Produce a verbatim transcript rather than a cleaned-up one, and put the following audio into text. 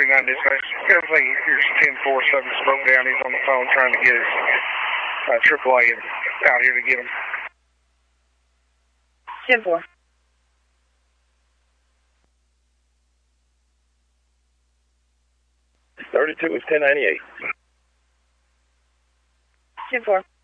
thirty-nine dispatch. Everything here's ten four, subject's broke down. He's on the phone trying to get his uh, triple A out here to get him. ten four. thirty-two is ten ninety-eight. ten four.